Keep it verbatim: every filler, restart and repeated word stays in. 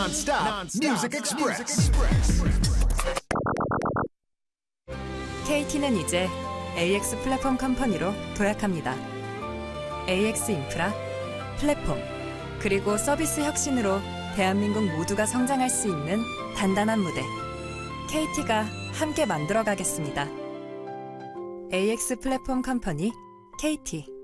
Non-stop Music Express. 케이티는 이제 에이엑스 플랫폼 컴퍼니로 도약합니다. 에이엑스 인프라, 플랫폼, 그리고 서비스 혁신으로 대한민국 모두가 성장할 수 있는 단단한 무대. 케이티가 함께 만들어 가겠습니다. 에이엑스 플랫폼 컴퍼니, 케이티.